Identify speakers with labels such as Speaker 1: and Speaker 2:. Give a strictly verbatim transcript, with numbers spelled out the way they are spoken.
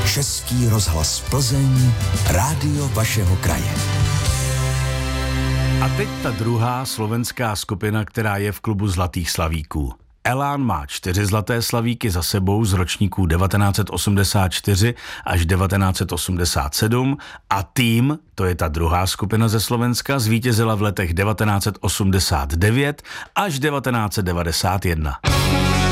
Speaker 1: Český rozhlas Plzeň, rádio vašeho kraje.
Speaker 2: A teď ta druhá slovenská skupina, která je v klubu Zlatých slavíků. Elán má čtyři zlaté slavíky za sebou z ročníků devatenáct set osmdesát čtyři až devatenáct set osmdesát sedm a Tým, to je ta druhá skupina ze Slovenska, zvítězila v letech devatenáct set osmdesát devět až devatenáct set devadesát jedna.